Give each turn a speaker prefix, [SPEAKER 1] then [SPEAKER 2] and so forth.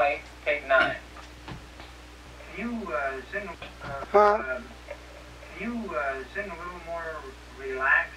[SPEAKER 1] 20, take 9.
[SPEAKER 2] Can you sing?
[SPEAKER 3] Huh?
[SPEAKER 2] Can you sing a little more relaxed?